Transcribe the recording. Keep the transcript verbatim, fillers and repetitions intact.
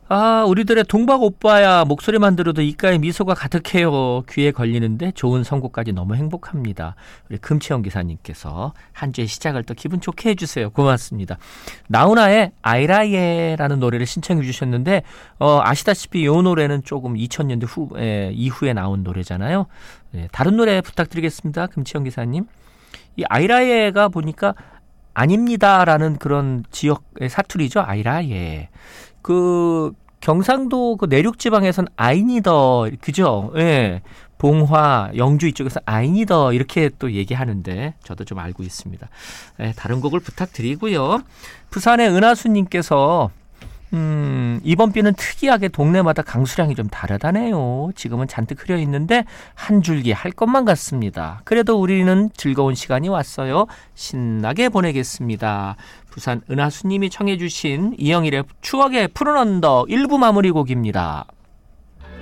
아, 우리들의 동박 오빠야 목소리만 들어도 입가에 미소가 가득해요. 귀에 걸리는데 좋은 선곡까지 너무 행복합니다. 우리 금치영 기사님께서 한 주의 시작을 또 기분 좋게 해주세요. 고맙습니다. 나훈아의 아이라예라는 노래를 신청해 주셨는데 어, 아시다시피 이 노래는 조금 이천 년대 후, 에, 이후에 나온 노래잖아요. 네, 다른 노래 부탁드리겠습니다. 금치영 기사님. 이 아이라예가 보니까 아닙니다라는 그런 지역의 사투리죠. 아이라예. 그 경상도 그 내륙 지방에선 아이니더 그죠? 예. 봉화, 영주 이쪽에서 아이니더 이렇게 또 얘기하는데 저도 좀 알고 있습니다. 예, 다른 곡을 부탁드리고요. 부산의 은하수님께서 음, 이번 비는 특이하게 동네마다 강수량이 좀 다르다네요. 지금은 잔뜩 흐려 있는데 한 줄기 할 것만 같습니다. 그래도 우리는 즐거운 시간이 왔어요. 신나게 보내겠습니다. 부산 은하수님이 청해 주신 이영일의 추억의 푸른 언덕 일 부 마무리 곡입니다.